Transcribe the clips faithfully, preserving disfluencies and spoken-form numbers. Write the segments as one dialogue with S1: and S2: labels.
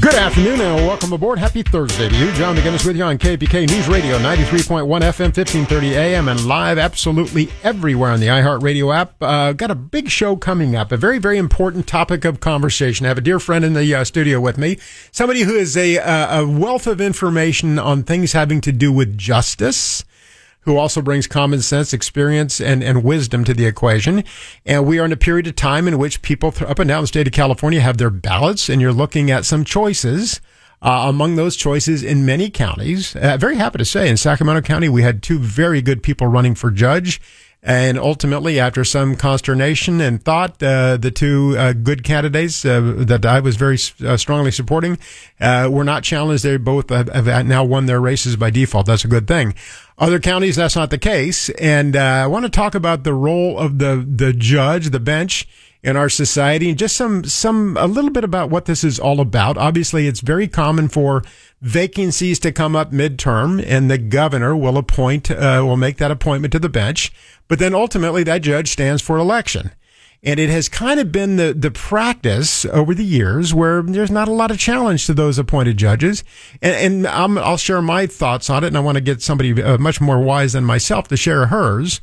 S1: Good afternoon and welcome aboard. Happy Thursday to you. John McGinnis with you on K P K News Radio, ninety-three point one F M, fifteen thirty A M, and live absolutely everywhere on the iHeartRadio app. Uh, got a big show coming up, a very, very important topic of conversation. I have a dear friend in the uh, studio with me, somebody who is a, uh, a wealth of information on things having to do with justice, who also brings common sense, experience, and, and wisdom to the equation. And we are in a period of time in which people th- up and down the state of California have their ballots, and you're looking at some choices. Uh, among those choices in many counties, uh, very happy to say, in Sacramento County, we had two very good people running for judge. And ultimately, after some consternation and thought, uh, the two uh, good candidates uh, that I was very uh, strongly supporting uh, were not challenged. They both have, have now won their races by default. That's a good thing. Other counties, that's not the case. And uh, I want to talk about the role of the the judge, the bench in our society, and just some some a little bit about what this is all about. Obviously, it's very common for vacancies to come up midterm, and the governor will appoint uh, will make that appointment to the bench. But then ultimately, that judge stands for election. And it has kind of been the, the practice over the years where there's not a lot of challenge to those appointed judges. And, and I'm, I'll share my thoughts on it, and I want to get somebody uh, much more wise than myself to share hers.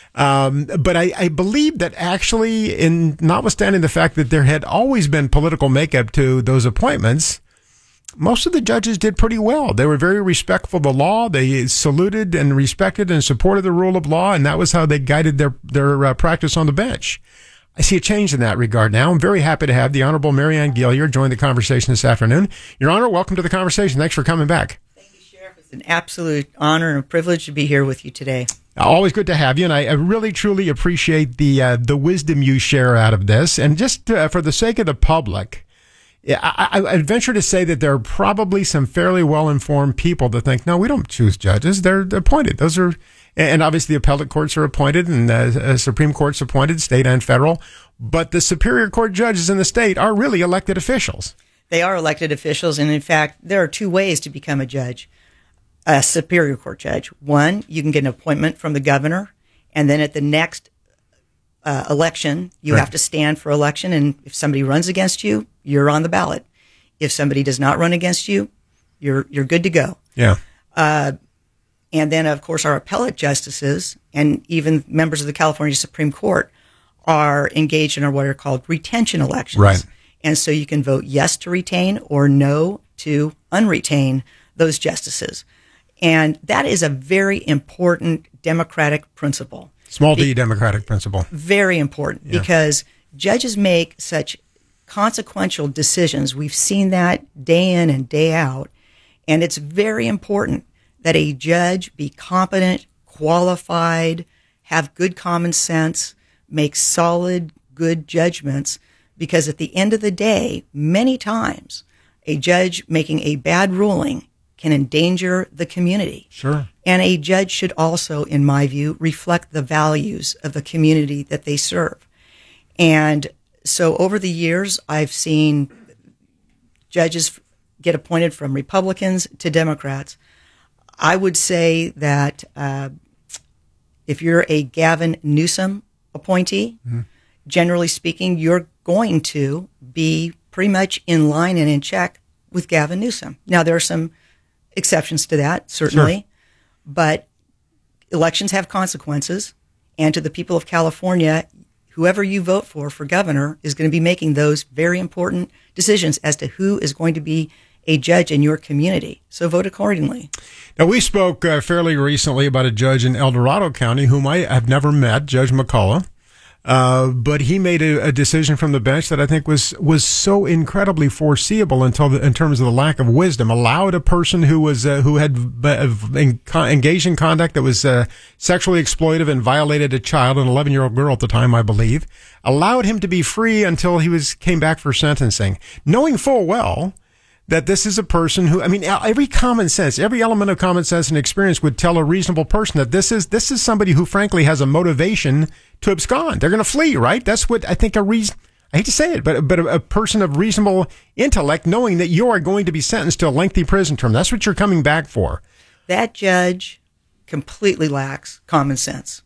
S1: Um, but I, I believe that actually, in notwithstanding the fact that there had always been political makeup to those appointments, most of the judges did pretty well. They were very respectful of the law. They saluted and respected and supported the rule of law, and that was how they guided their, their uh, practice on the bench. I see a change in that regard now. I'm very happy to have the Honorable Marianne Gilliard join the conversation this afternoon. Your Honor, welcome to the conversation. Thanks for coming back.
S2: Thank you, Sheriff. It's an absolute honor and a privilege to be here with you today.
S1: Always good to have you, and I, I really, truly appreciate the uh, the wisdom you share out of this. And just uh, for the sake of the public, I, I, I'd venture to say that there are probably some fairly well-informed people that think, no, we don't choose judges. They're appointed. Those are... And obviously, the appellate courts are appointed, and the Supreme Court's appointed, state and federal. But the Superior Court judges in the state are really elected officials.
S2: They are elected officials, and in fact, there are two ways to become a judge, a Superior Court judge. One, you can get an appointment from the governor, and then at the next uh, election, you right. have to stand for election, and if somebody runs against you, you're on the ballot. If somebody does not run against you, you're you're good to go.
S1: Yeah.
S2: Uh, And then, of course, our appellate justices and even members of the California Supreme Court are engaged in what are called retention elections.
S1: Right.
S2: And so you can vote yes to retain or no to unretain those justices. And that is a very important democratic principle.
S1: Small d democratic principle.
S2: Very important yeah. because judges make such consequential decisions. We've seen that day in and day out. And it's very important that a judge be competent, qualified, have good common sense, make solid, good judgments, because at the end of the day, many times, a judge making a bad ruling can endanger the community.
S1: Sure.
S2: And a judge should also, in my view, reflect the values of the community that they serve. And so over the years, I've seen judges get appointed from Republicans to Democrats. I would say that uh, if you're a Gavin Newsom appointee, mm-hmm. generally speaking, you're going to be pretty much in line and in check with Gavin Newsom. Now, there are some exceptions to that, certainly, sure. but elections have consequences. And to the people of California, whoever you vote for for governor is going to be making those very important decisions as to who is going to be a judge in your community. So vote accordingly.
S1: Now, we spoke uh, fairly recently about a judge in El Dorado County whom I have never met, Judge McCullough. Uh, but he made a, a decision from the bench that I think was was so incredibly foreseeable until the, in terms of the lack of wisdom. Allowed a person who was uh, who had uh, engaged in conduct that was uh, sexually exploitive and violated a child, an eleven-year-old girl at the time, I believe. Allowed him to be free until he was came back for sentencing, knowing full well that this is a person who, I mean, every common sense, every element of common sense and experience would tell a reasonable person that this is this is somebody who, frankly, has a motivation to abscond. They're going to flee, right? That's what I think a reason. I hate to say it, but but a, a person of reasonable intellect, knowing that you are going to be sentenced to a lengthy prison term, that's what you're coming back for.
S2: That judge completely lacks common sense.